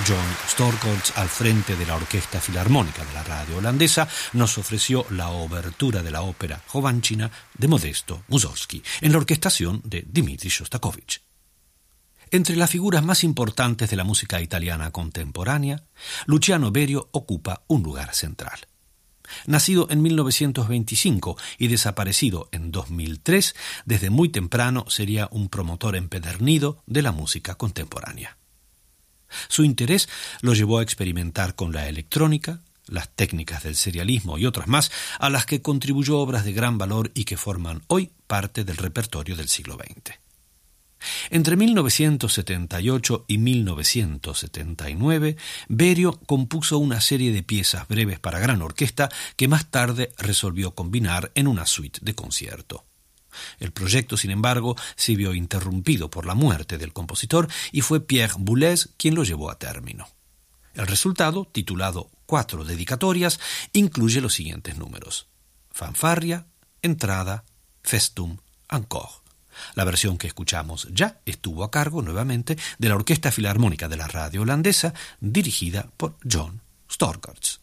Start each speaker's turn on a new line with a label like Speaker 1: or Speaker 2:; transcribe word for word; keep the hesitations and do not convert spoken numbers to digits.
Speaker 1: John Storgårds, al frente de la Orquesta Filarmónica de la radio holandesa, nos ofreció la obertura de la ópera Jovančina de Modesto Mussorgsky, en la orquestación de Dmitri Shostakovich. Entre las figuras más importantes de la música italiana contemporánea, Luciano Berio ocupa un lugar central. Nacido en mil novecientos veinticinco y desaparecido en dos mil tres, desde muy temprano sería un promotor empedernido de la música contemporánea. Su interés lo llevó a experimentar con la electrónica, las técnicas del serialismo y otras más, a las que contribuyó obras de gran valor y que forman hoy parte del repertorio del siglo veinte. Entre mil novecientos setenta y ocho y mil novecientos setenta y nueve, Berio compuso una serie de piezas breves para gran orquesta que más tarde resolvió combinar en una suite de concierto. El proyecto, sin embargo, se vio interrumpido por la muerte del compositor y fue Pierre Boulez quien lo llevó a término. El resultado, titulado Cuatro dedicatorias, incluye los siguientes números: Fanfarria, Entrada, Festum, Encore. La versión que escuchamos ya estuvo a cargo nuevamente de la Orquesta Filarmónica de la radio holandesa, dirigida por John Storgårds.